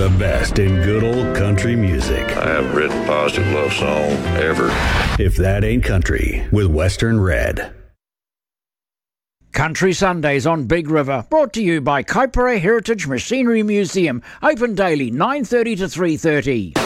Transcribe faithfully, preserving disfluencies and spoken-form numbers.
The best in good old country music. I haven't written a positive love song ever. If that ain't country, with Western Red. Country Sundays on Big River, brought to you by Kaipara Heritage Machinery Museum, open daily nine thirty to three thirty.